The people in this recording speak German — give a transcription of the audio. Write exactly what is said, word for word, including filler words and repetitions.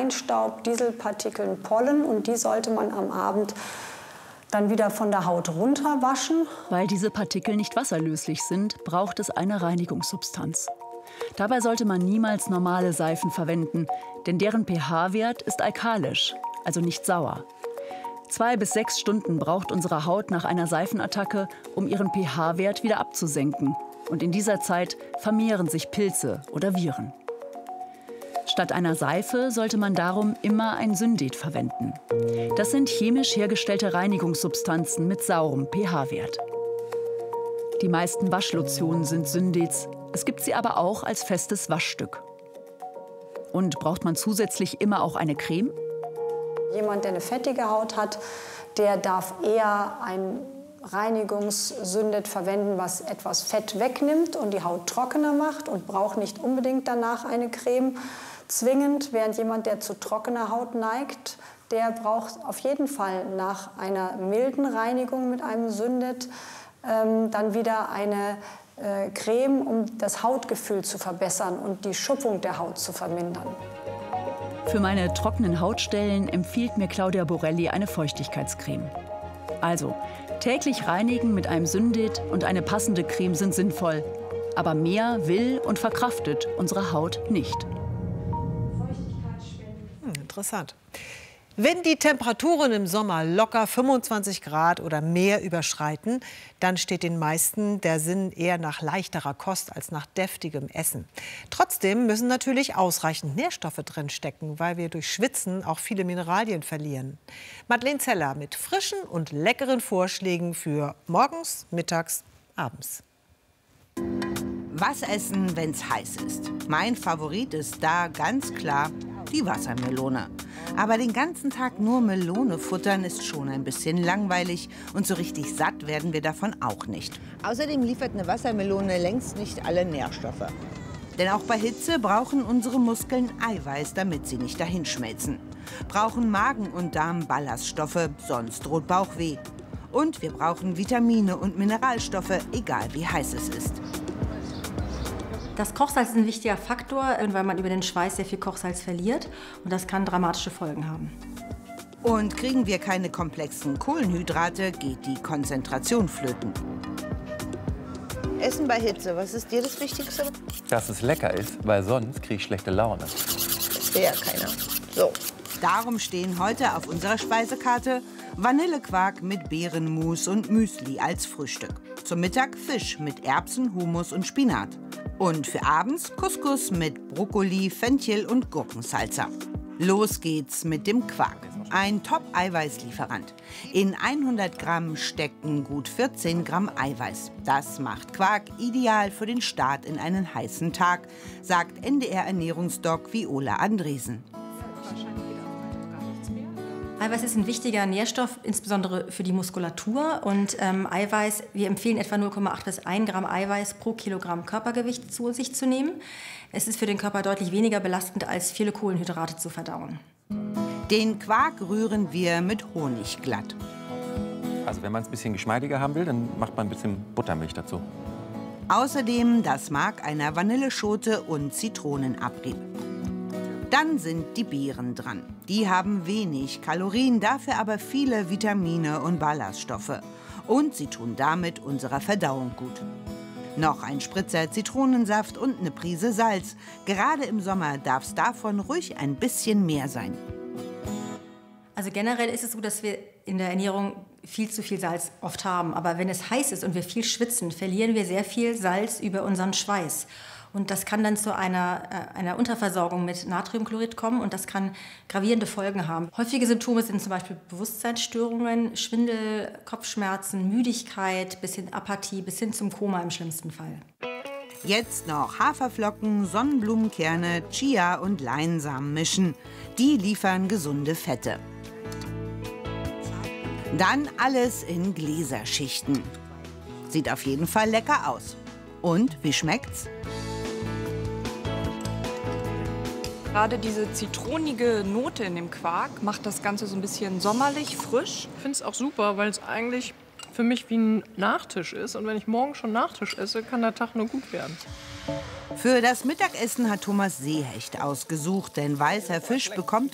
Feinstaub, Dieselpartikeln, Pollen. Und die sollte man am Abend dann wieder von der Haut runterwaschen. Weil diese Partikel nicht wasserlöslich sind, braucht es eine Reinigungssubstanz. Dabei sollte man niemals normale Seifen verwenden, denn deren pH-Wert ist alkalisch, also nicht sauer. Zwei bis sechs Stunden braucht unsere Haut nach einer Seifenattacke, um ihren pH-Wert wieder abzusenken. Und in dieser Zeit vermehren sich Pilze oder Viren. Statt einer Seife sollte man darum immer ein Syndet verwenden. Das sind chemisch hergestellte Reinigungssubstanzen mit saurem pH-Wert. Die meisten Waschlotionen sind Syndets. Es gibt sie aber auch als festes Waschstück. Und braucht man zusätzlich immer auch eine Creme? Jemand, der eine fettige Haut hat, der darf eher ein Reinigungssyndet verwenden, was etwas Fett wegnimmt und die Haut trockener macht und braucht nicht unbedingt danach eine Creme zwingend, während jemand, der zu trockener Haut neigt, der braucht auf jeden Fall nach einer milden Reinigung mit einem Syndet ähm, dann wieder eine äh, Creme, um das Hautgefühl zu verbessern und die Schuppung der Haut zu vermindern. Für meine trockenen Hautstellen empfiehlt mir Claudia Borelli eine Feuchtigkeitscreme. Also, täglich reinigen mit einem Syndet und eine passende Creme sind sinnvoll. Aber mehr will und verkraftet unsere Haut nicht. Hm, interessant. Wenn die Temperaturen im Sommer locker fünfundzwanzig Grad oder mehr überschreiten, dann steht den meisten der Sinn eher nach leichterer Kost als nach deftigem Essen. Trotzdem müssen natürlich ausreichend Nährstoffe drinstecken, weil wir durch Schwitzen auch viele Mineralien verlieren. Madeleine Zeller mit frischen und leckeren Vorschlägen für morgens, mittags, abends. Was essen, wenn's heiß ist? Mein Favorit ist da ganz klar die Wassermelone. Aber den ganzen Tag nur Melone futtern ist schon ein bisschen langweilig. Und so richtig satt werden wir davon auch nicht. Außerdem liefert eine Wassermelone längst nicht alle Nährstoffe. Denn auch bei Hitze brauchen unsere Muskeln Eiweiß, damit sie nicht dahinschmelzen. Brauchen Magen und Darm Ballaststoffe, sonst droht Bauchweh. Und wir brauchen Vitamine und Mineralstoffe, egal wie heiß es ist. Das Kochsalz ist ein wichtiger Faktor, weil man über den Schweiß sehr viel Kochsalz verliert. Und das kann dramatische Folgen haben. Und kriegen wir keine komplexen Kohlenhydrate, geht die Konzentration flöten. Essen bei Hitze, was ist dir das Wichtigste? Dass es lecker ist, weil sonst kriege ich schlechte Laune. Das will ja keiner. So. Darum stehen heute auf unserer Speisekarte Vanillequark mit Beerenmus und Müsli als Frühstück. Zum Mittag Fisch mit Erbsen, Hummus und Spinat. Und für abends Couscous mit Brokkoli, Fenchel und Gurkensalsa. Los geht's mit dem Quark. Ein Top-Eiweißlieferant. In hundert Gramm stecken gut vierzehn Gramm Eiweiß. Das macht Quark ideal für den Start in einen heißen Tag, sagt N D R-Ernährungsdoc Viola Andresen. Eiweiß ist ein wichtiger Nährstoff, insbesondere für die Muskulatur. Und ähm, Eiweiß, wir empfehlen etwa null Komma acht bis ein Gramm Eiweiß pro Kilogramm Körpergewicht zu sich zu nehmen. Es ist für den Körper deutlich weniger belastend, als viele Kohlenhydrate zu verdauen. Den Quark rühren wir mit Honig glatt. Also wenn man es ein bisschen geschmeidiger haben will, dann macht man ein bisschen Buttermilch dazu. Außerdem das Mark einer Vanilleschote und Zitronenabrieb. Dann sind die Beeren dran. Die haben wenig Kalorien, dafür aber viele Vitamine und Ballaststoffe. Und sie tun damit unserer Verdauung gut. Noch ein Spritzer Zitronensaft und eine Prise Salz. Gerade im Sommer darf es davon ruhig ein bisschen mehr sein. Also generell ist es so, dass wir in der Ernährung viel zu viel Salz oft haben. Aber wenn es heiß ist und wir viel schwitzen, verlieren wir sehr viel Salz über unseren Schweiß. Und das kann dann zu einer, äh, einer Unterversorgung mit Natriumchlorid kommen und das kann gravierende Folgen haben. Häufige Symptome sind zum Beispiel Bewusstseinsstörungen, Schwindel, Kopfschmerzen, Müdigkeit, bis hin Apathie, bis hin zum Koma im schlimmsten Fall. Jetzt noch Haferflocken, Sonnenblumenkerne, Chia und Leinsamen mischen. Die liefern gesunde Fette. Dann alles in Gläserschichten. Sieht auf jeden Fall lecker aus. Und wie schmeckt's? Gerade diese zitronige Note in dem Quark macht das Ganze so ein bisschen sommerlich, frisch. Ich finde es auch super, weil es eigentlich für mich wie ein Nachtisch ist. Und wenn ich morgen schon Nachtisch esse, kann der Tag nur gut werden. Für das Mittagessen hat Thomas Seehecht ausgesucht, denn weißer Fisch bekommt